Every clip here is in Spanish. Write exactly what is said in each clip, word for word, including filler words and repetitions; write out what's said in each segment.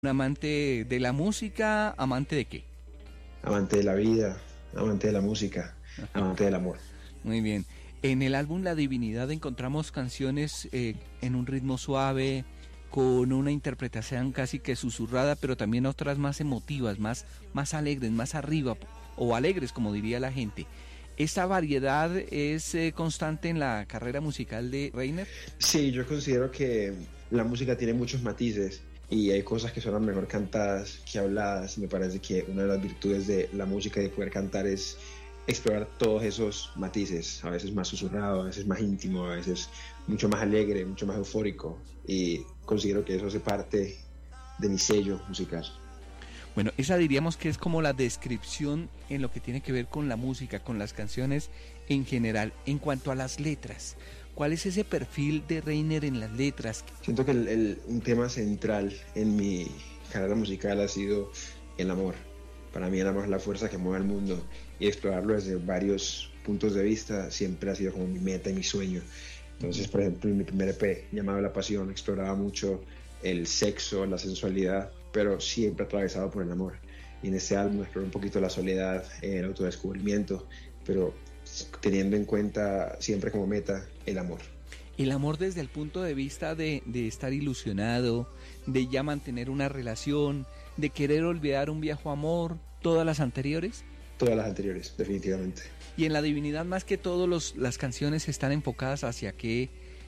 Un amante de la música, ¿amante de qué? Amante de la vida, amante de la música, amante del amor. Muy bien. En el álbum La Divinidad encontramos canciones eh, en un ritmo suave, con una interpretación casi que susurrada, pero también otras más emotivas, más, más alegres, más arriba, o alegres, como diría la gente. ¿Esta variedad es eh, constante en la carrera musical de Reiner? Sí, yo considero que la música tiene muchos matices y hay cosas que suenan mejor cantadas que habladas. Me parece que una de las virtudes de la música y de poder cantar es explorar todos esos matices, a veces más susurrado, a veces más íntimo, a veces mucho más alegre, mucho más eufórico, y considero que eso hace parte de mi sello musical. Bueno, esa diríamos que es como la descripción en lo que tiene que ver con la música, con las canciones en general. En cuanto a las letras, ¿cuál es ese perfil de Reiner en las letras? Siento que el, el, un tema central en mi carrera musical ha sido el amor. Para mí el amor es la fuerza que mueve al mundo, y explorarlo desde varios puntos de vista siempre ha sido como mi meta y mi sueño. Entonces, por ejemplo, en mi primer E P llamado La Pasión exploraba mucho el sexo, la sensualidad, pero siempre atravesado por el amor. Y en este álbum exploro un poquito la soledad, el autodescubrimiento, pero teniendo en cuenta siempre como meta el amor. El amor desde el punto de vista de, de estar ilusionado, de ya mantener una relación, de querer olvidar un viejo amor, ¿todas las anteriores? Todas las anteriores, definitivamente. Y en La Divinidad, más que todo, los, las canciones están enfocadas hacia qué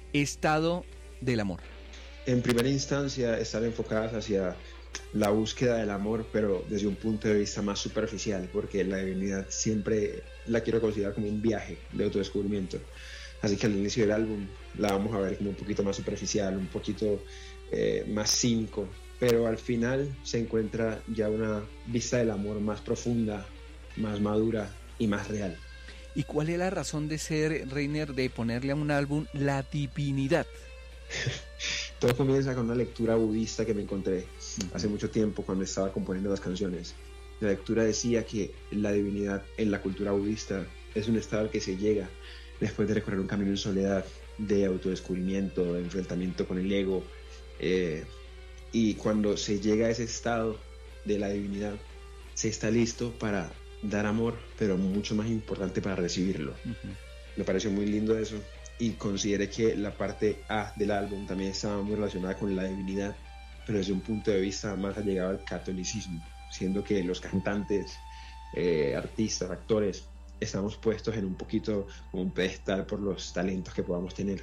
estado del amor. En primera instancia están enfocadas hacia la búsqueda del amor, pero desde un punto de vista más superficial, porque la divinidad siempre la quiero considerar como un viaje de autodescubrimiento. Así que al inicio del álbum la vamos a ver como un poquito más superficial, un poquito eh, más cínico, pero al final se encuentra ya una vista del amor más profunda, más madura y más real. ¿Y cuál es la razón de ser, Reiner, de ponerle a un álbum La Divinidad? Todo comienza con una lectura budista que me encontré hace mucho tiempo cuando estaba componiendo las canciones. La lectura decía que la divinidad en la cultura budista es un estado al que se llega después de recorrer un camino en soledad, de autodescubrimiento, de enfrentamiento con el ego, eh, y cuando se llega a ese estado de la divinidad, se está listo para dar amor, pero mucho más importante para recibirlo. Uh-huh. Me pareció muy lindo eso, y consideré que la parte A del álbum también estaba muy relacionada con la divinidad, pero desde un punto de vista más allegado al catolicismo, siendo que los cantantes, eh, artistas, actores, estamos puestos en un poquito como un pedestal por los talentos que podamos tener.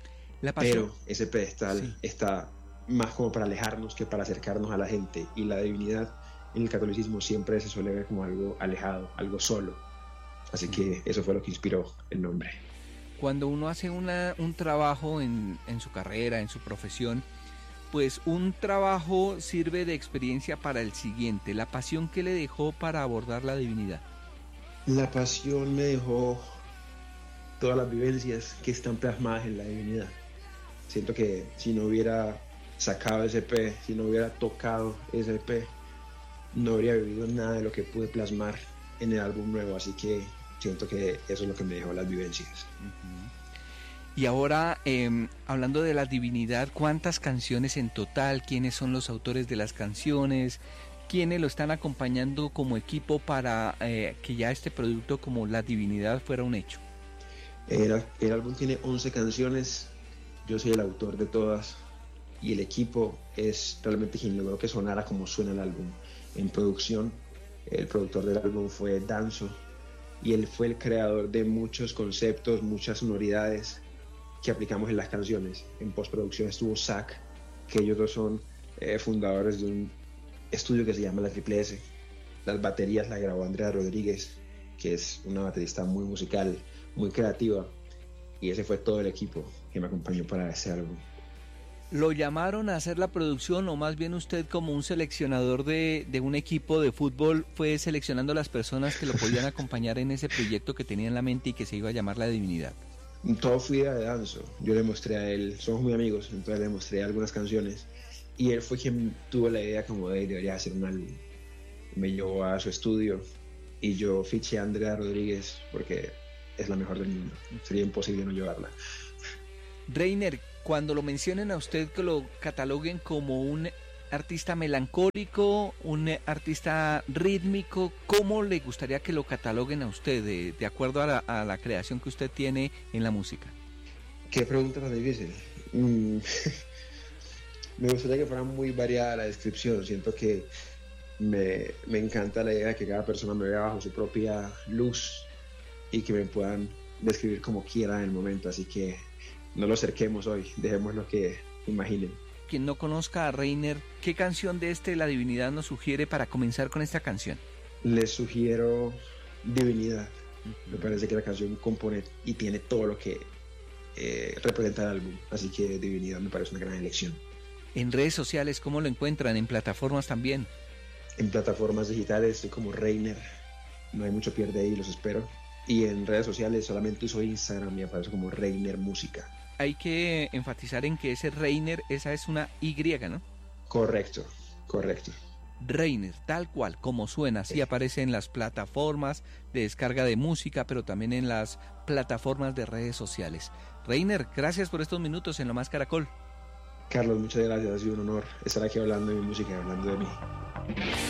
La pero ese pedestal sí. está más como para alejarnos que para acercarnos a la gente, y la divinidad en el catolicismo siempre se suele ver como algo alejado, algo solo. Así que eso fue lo que inspiró el nombre. Cuando uno hace una, un trabajo en, en su carrera, en su profesión, pues un trabajo sirve de experiencia para el siguiente. ¿La pasión que le dejó para abordar la divinidad? La pasión me dejó todas las vivencias que están plasmadas en la divinidad. Siento que si no hubiera sacado ese E P, si no hubiera tocado ese E P, no habría vivido nada de lo que pude plasmar en el álbum nuevo, así que siento que eso es lo que me dejó las vivencias. Uh-huh. Y ahora, eh, hablando de la divinidad, ¿cuántas canciones en total? ¿Quiénes son los autores de las canciones? ¿Quiénes lo están acompañando como equipo para eh, que ya este producto como La Divinidad fuera un hecho? El, el álbum tiene once canciones, yo soy el autor de todas, y el equipo es realmente quien logró que sonara como suena el álbum. En producción, el productor del álbum fue Danzo, y él fue el creador de muchos conceptos, muchas sonoridades que aplicamos en las canciones. En postproducción estuvo Zach, que ellos dos son eh, fundadores de un estudio que se llama La Triple S. Las baterías la grabó Andrea Rodríguez, que es una baterista muy musical, muy creativa, y ese fue todo el equipo que me acompañó para ese álbum. ¿Lo llamaron a hacer la producción, o más bien usted, como un seleccionador de, de un equipo de fútbol, fue seleccionando las personas que lo podían acompañar en ese proyecto que tenía en la mente y que se iba a llamar La Divinidad? Todo fue idea de Danzo. Yo le mostré a él, somos muy amigos, entonces le mostré algunas canciones, y él fue quien tuvo la idea como de debería hacer un álbum. Me llevó a su estudio y yo fiché a Andrea Rodríguez porque es la mejor del mundo, sería imposible no llevarla. Reiner, cuando lo mencionen a usted, que lo cataloguen como un artista melancólico, un artista rítmico. ¿Cómo le gustaría que lo cataloguen a usted de, de acuerdo a la, a la creación que usted tiene en la música? Qué pregunta tan difícil. Mm. Me gustaría que fuera muy variada la descripción. Siento que me, me encanta la idea de que cada persona me vea bajo su propia luz y que me puedan describir como quieran en el momento. Así que no lo acerquemos hoy, dejémoslo que imaginen. Quien no conozca a Reiner, ¿qué canción de este La Divinidad nos sugiere para comenzar con esta canción? Les sugiero Divinidad. Uh-huh. Me parece que la canción compone y tiene todo lo que eh, representa el álbum. Así que Divinidad me parece una gran elección. En redes sociales, ¿cómo lo encuentran? En plataformas también. En plataformas digitales estoy como Reiner. No hay mucho pierde ahí, los espero. Y en redes sociales solamente uso Instagram y aparece como Reiner Música. Hay que enfatizar en que ese Reiner, esa es una Y, ¿no? Correcto, correcto. Reiner, tal cual, como suena, así sí. Aparece en las plataformas de descarga de música, pero también en las plataformas de redes sociales. Reiner, gracias por estos minutos en Lo Más Caracol. Carlos, muchas gracias, ha sido un honor estar aquí hablando de mi música y hablando de mí.